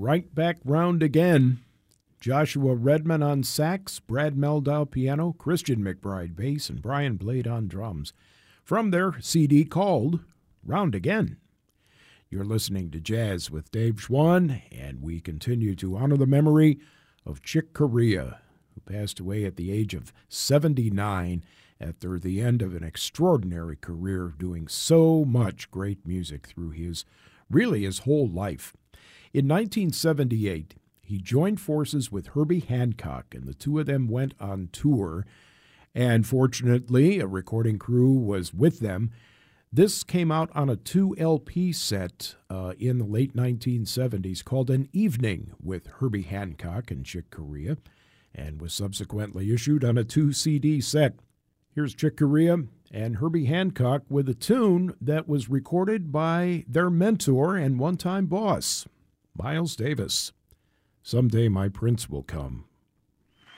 right back round again. Joshua Redman on sax, Brad Meldau piano, Christian McBride bass, and Brian Blade on drums. From their CD called Round Again. You're listening to Jazz with Dave Schwann, and we continue to honor the memory of Chick Corea, who passed away at the age of 79 after the end of an extraordinary career doing so much great music through his whole life. In 1978, he joined forces with Herbie Hancock, and the two of them went on tour, and fortunately, a recording crew was with them. This came out on a 2 LP set in the late 1970s called An Evening with Herbie Hancock and Chick Corea, and was subsequently issued on a 2 CD set. Here's Chick Corea and Herbie Hancock with a tune that was recorded by their mentor and one-time boss, Miles Davis. Someday My Prince Will Come.